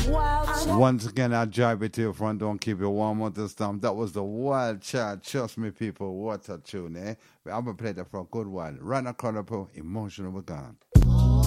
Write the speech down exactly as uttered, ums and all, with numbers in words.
Once again, I drive it to your front, don't keep you warm with the storm. That was the Wild Child. Trust me, people, what a tune, eh? I'm going to play that for a good while. Run a colorful, emotional with God.